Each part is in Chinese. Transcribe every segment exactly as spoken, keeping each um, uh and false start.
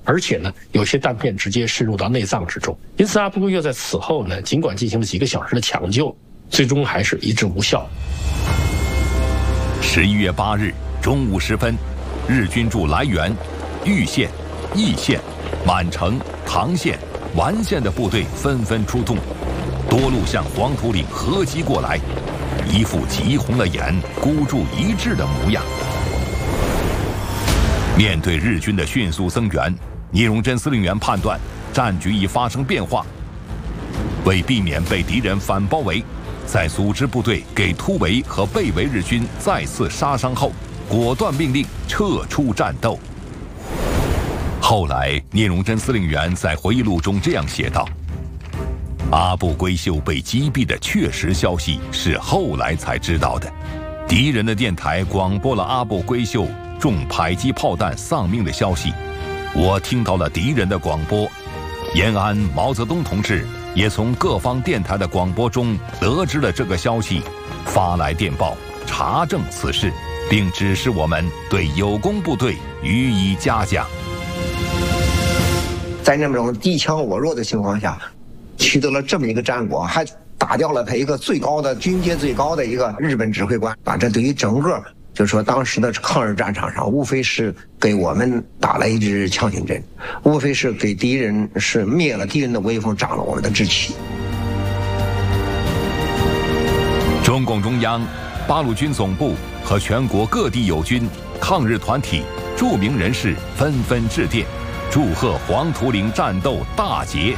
而且呢，有些弹片直接深入到内脏之中。因此，阿部贵秀在此后呢，尽管进行了几个小时的抢救，最终还是一治无效。 十一月八日中午时分，日军驻涞源、玉县、义县、满城、唐县、完县的部队纷纷出动，多路向黄土岭合击过来，一副急红了眼、孤注一掷的模样。面对日军的迅速增援，聂荣臻司令员判断战局已发生变化，为避免被敌人反包围，在组织部队给突围和被围日军再次杀伤后，果断命令撤出战斗。后来，聂荣臻司令员在回忆录中这样写道：阿部规秀被击毙的确实消息是后来才知道的，敌人的电台广播了阿部规秀中迫击炮弹丧命的消息，我听到了敌人的广播。延安毛泽东同志也从各方电台的广播中得知了这个消息，发来电报查证此事，并指示我们对有功部队予以嘉奖。 在那种敌强我弱的情况下，取得了这么一个战果，还打掉了他一个最高的军阶最高的一个日本指挥官啊！这对于整个就是说当时的抗日战场上，无非是给我们打了一支强心针，无非是给敌人是灭了敌人的威风，长了我们的志气。 中共中央、八路军总部和全国各地友军、抗日团体、著名人士纷纷致电，祝贺黄土岭战斗大捷。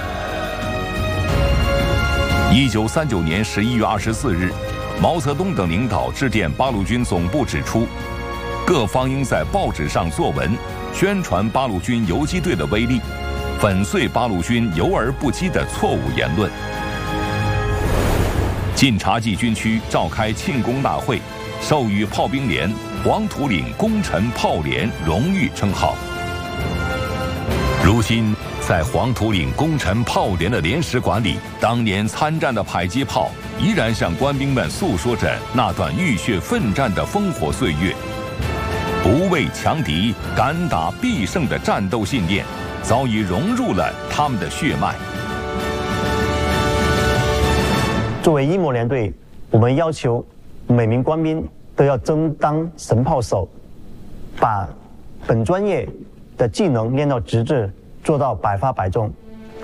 一九三九年十一月二十四日，毛泽东等领导致电八路军总部，指出，各方应在报纸上作文，宣传八路军游击队的威力，粉碎八路军游而不击的错误言论。晋察冀军区召开庆功大会，授予炮兵连黄土岭功臣炮连荣誉称号。如今，在黄土岭功臣炮连的连史馆里，当年参战的迫击炮依然向官兵们诉说着那段浴血奋战的烽火岁月。不畏强敌、敢打必胜的战斗信念，早已融入了他们的血脉。 作为一模连队，我们要求每名官兵都要争当神炮手，把本专业的技能练到极致，做到百发百中。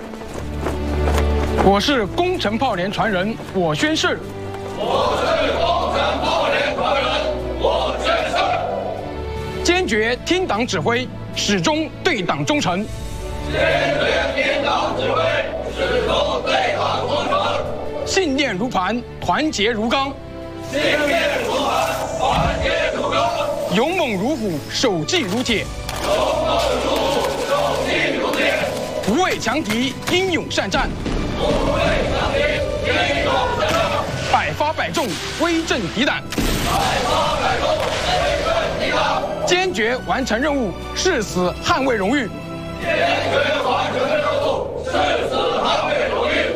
我是功臣炮连传人，我宣誓。 我是功臣炮连传人，我宣誓。 坚决听党指挥，始终对党忠诚。 坚决听党指挥，始终对党忠诚。 信念如磐，团结如钢。 信念如磐，团结如钢。 勇猛如虎，守纪如铁。 勇猛如虎，守纪如铁。 不畏强敌，英勇善战。 不畏强敌，英勇善战。 百发百中，威震敌胆。 百发百中，威震敌胆。 坚决完成任务，誓死捍卫荣誉。 坚决完成任务，誓死捍卫荣誉。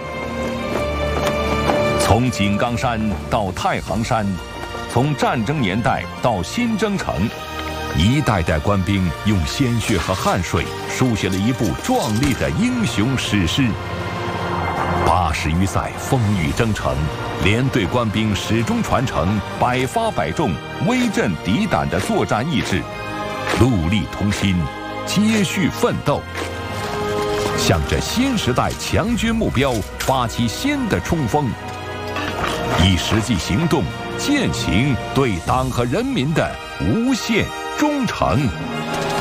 从井冈山到太行山，从战争年代到新征程，一代代官兵用鲜血和汗水书写了一部壮丽的英雄史诗。八十余载风雨征程，连队官兵始终传承百发百中、威震敌胆的作战意志，戮力同心，接续奋斗，向着新时代强军目标发起新的冲锋，以实际行动践行对党和人民的无限忠诚。